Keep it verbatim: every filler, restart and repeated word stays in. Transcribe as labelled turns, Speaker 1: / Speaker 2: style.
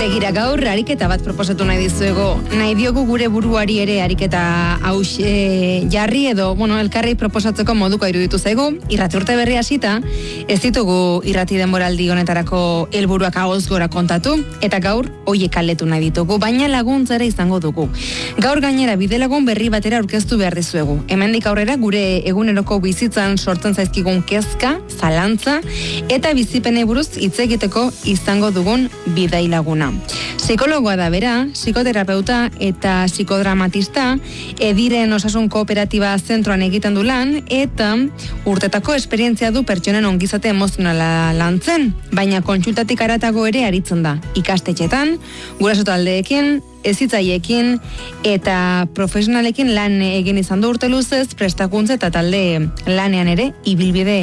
Speaker 1: Begira gaur, ariketa bat proposatu nahi dizuego. Nahi diogu gure buruari ere ariketa haus e, jarri edo, bueno, elkarri proposatzeko moduko iruditu zaigu. Irrati urte berri hasita, ez ditugu irrati denboraldi honetarako helburuak ahoz gora kontatu, eta gaur hoiek aletu nahi ditugu, baina laguntzera izango dugu. Gaur gainera bidelagun berri batera aurkeztu behar dizuegu. Hemendik aurrera gure eguneroko bizitzan sortzen zaizkigun kezka, zalantza, eta bizipenei buruz hitz egiteko izango dugun bidai laguna. Psikologoa da bera, psikoterapeuta eta psikodramatista, Ediren Osasun Kooperatiba zentroan egiten du lan, eta urtetako esperientzia du pertsonen ongizate emozionala lantzen, baina kontsultatik haratago ere aritzen da. Ikastetxetan, guraso taldeekin, hezitzaiekin eta profesionalekin lan egin izan du urte luzez, prestakuntza eta talde lanean ere ibilbide